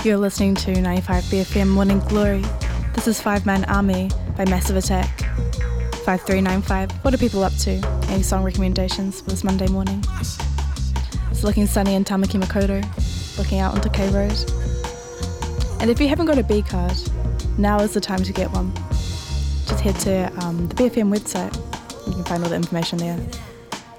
You're listening to 95 BFM Morning Glory. This is Five Man Army by Massive Attack. 5395. What are people up to? Any song recommendations for this Monday morning? It's looking sunny in Tamaki Makaurau, looking out onto K Road. And if you haven't got a B card, now is the time to get one. Just head to the BFM website. You can find all the information there.